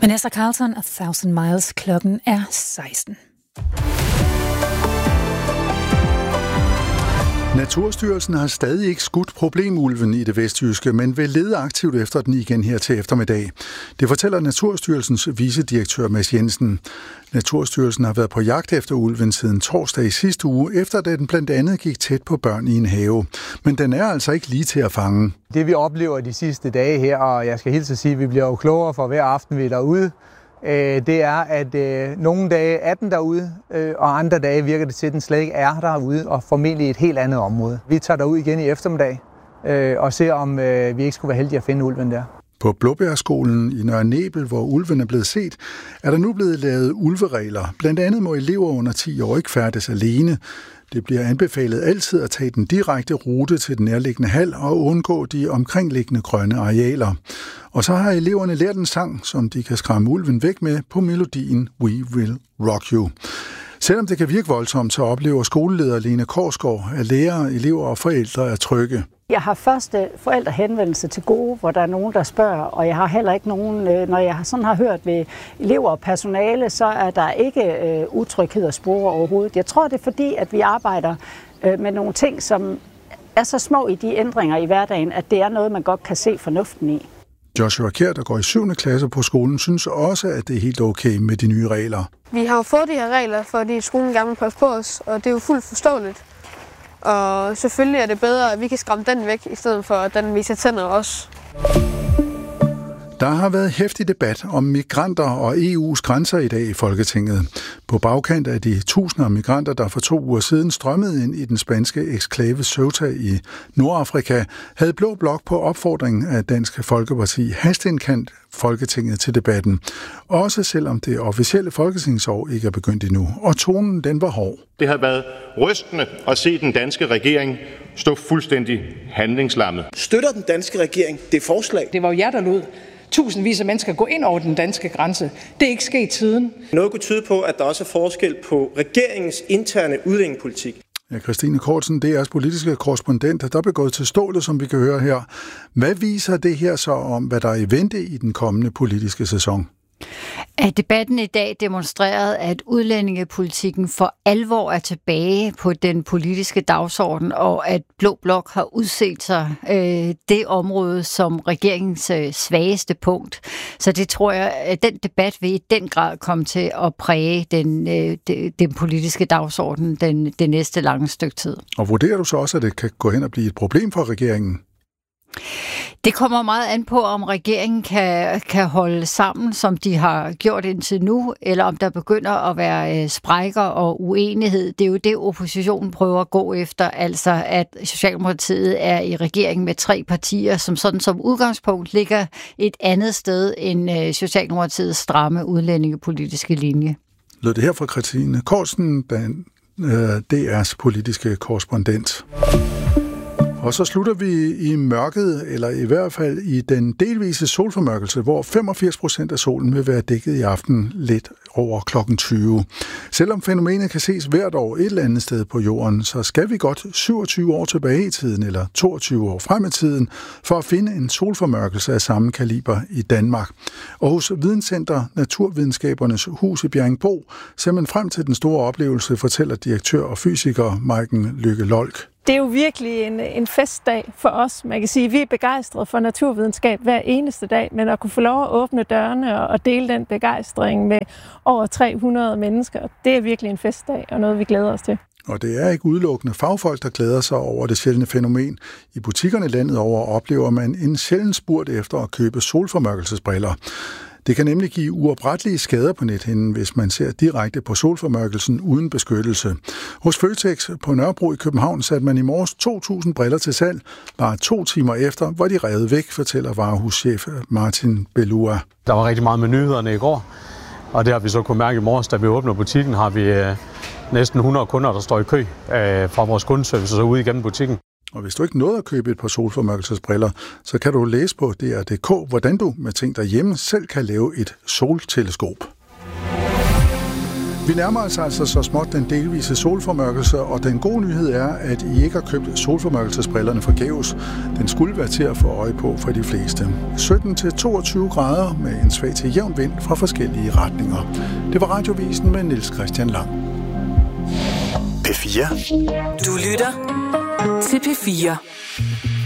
Vanessa Carlton og 1000 Miles. Klokken er 16. Naturstyrelsen har stadig ikke skudt problemulven i det vestjyske, men vil lede aktivt efter den igen her til eftermiddag. Det fortæller Naturstyrelsens vicedirektør Mads Jensen. Naturstyrelsen har været på jagt efter ulven siden torsdag i sidste uge, efter at den blandt andet gik tæt på børn i en have. Men den er altså ikke lige til at fange. Det vi oplever de sidste dage her, og jeg skal hilse at sige, at vi bliver jo klogere for hver aften vi er derude, det er, at nogle dage er den derude, og andre dage virker det til, at den slet ikke er derude, og formentlig et helt andet område. Vi tager derud igen i eftermiddag og ser, om vi ikke skulle være heldige at finde ulven der. På Blåbjergskolen i Nørre Nebel, hvor ulven er blevet set, er der nu blevet lavet ulveregler. Blandt andet må elever under 10 år ikke færdes alene. Det bliver anbefalet altid at tage den direkte rute til den nærliggende hal og undgå de omkringliggende grønne arealer. Og så har eleverne lært en sang, som de kan skræmme ulven væk med på melodien We Will Rock You. Selvom det kan virke voldsomt, så oplever skoleleder Lene Korsgaard, at lærere, elever og forældre er trygge. Jeg har første forældrehenvendelse til gode, hvor der er nogen, der spørger, og jeg har heller ikke nogen, når jeg sådan har hørt ved elever og personale, så er der ikke utryghed og spore overhovedet. Jeg tror, det er fordi, at vi arbejder med nogle ting, som er så små i de ændringer i hverdagen, at det er noget, man godt kan se fornuften i. Joshua Kjær, der går i 7. klasse på skolen, synes også, at det er helt okay med de nye regler. Vi har jo fået de her regler, fordi skolen gerne vil passe på os, og det er jo fuldt forståeligt. Og selvfølgelig er det bedre, at vi kan skræmme den væk, i stedet for at den viser tænder også. Der har været heftig debat om migranter og EU's grænser i dag i Folketinget. På bagkant af de tusinder af migranter, der for 2 uger siden strømmede ind i den spanske eksklave Ceuta i Nordafrika, havde Blå Blok på opfordring af Dansk Folkeparti hasteindkaldt Folketinget til debatten. Også selvom det officielle folketingsår ikke er begyndt endnu. Og tonen, den var hård. Det har været rystende at se den danske regering stå fuldstændig handlingslammet. Støtter den danske regering det forslag? Det var jo jer, der lod tusindvis af mennesker gå ind over den danske grænse. Det er ikke sket siden. Noget kunne tyde på, at der også er forskel på regeringens interne udlændingepolitik. Ja, Christine Kortsen, DR's politiske korrespondent, der blev gået til stålet, som vi kan høre her. Hvad viser det her så om, hvad der er i vente i den kommende politiske sæson? At debatten i dag demonstrerede, at udlændingepolitikken for alvor er tilbage på den politiske dagsorden, og at Blå Blok har udset sig det område som regeringens svageste punkt. Så det tror jeg, at den debat vil i den grad komme til at præge den politiske dagsorden det næste lange stykke tid. Og vurderer du så også, at det kan gå hen og blive et problem for regeringen? Det kommer meget an på, om regeringen kan holde sammen, som de har gjort indtil nu, eller om der begynder at være sprækker og uenighed. Det er jo det, oppositionen prøver at gå efter, altså at Socialdemokratiet er i regering med 3 partier, som sådan som udgangspunkt ligger et andet sted end Socialdemokratiets stramme udlændingepolitiske linje. Lød det her fra Christine Korsen, DR's politiske korrespondent. Og så slutter vi i mørket, eller i hvert fald i den delvise solformørkelse, hvor 85% af solen vil være dækket i aften lidt over klokken 20. Selvom fænomenet kan ses hvert år et eller andet sted på jorden, så skal vi godt 27 år tilbage i tiden, eller 22 år frem i tiden, for at finde en solformørkelse af samme kaliber i Danmark. Og hos Videnscenter Naturvidenskabernes Hus i Bjerringbro ser man frem til den store oplevelse, fortæller direktør og fysiker Maiken Lykke Lolk. Det er jo virkelig en festdag for os. Man kan sige, at vi er begejstrede for naturvidenskab hver eneste dag, men at kunne få lov at åbne dørene og dele den begejstring med over 300 mennesker, det er virkelig en festdag og noget, vi glæder os til. Og det er ikke udelukkende fagfolk, der glæder sig over det sjældne fænomen. I butikkerne landet over oplever man en sjælden spurt efter at købe solformørkelsesbriller. Det kan nemlig give uoprettelige skader på nethinden, hvis man ser direkte på solformørkelsen uden beskyttelse. Hos Føtex på Nørrebro i København satte man i morges 2.000 briller til salg. Bare 2 timer efter var de revet væk, fortæller varehuschef Martin Belua. Der var rigtig meget med nyhederne i går, og det har vi så kunne mærke i morges, da vi åbner butikken, har vi næsten 100 kunder, der står i kø fra vores kundeservice og så ude igennem butikken. Og hvis du ikke nåede at købe et par solformørkelsesbriller, så kan du læse på dr.dk, hvordan du med ting derhjemme selv kan lave et solteleskop. Vi nærmer os altså så småt den delvise solformørkelse, og den gode nyhed er, at I ikke har købt solformørkelsesbrillerne forgæves. Den skulle være til at få øje på for de fleste. 17-22 grader med en svag til jævn vind fra forskellige retninger. Det var Radiovisen med Niels Christian Lang. P4. Du lytter til P4.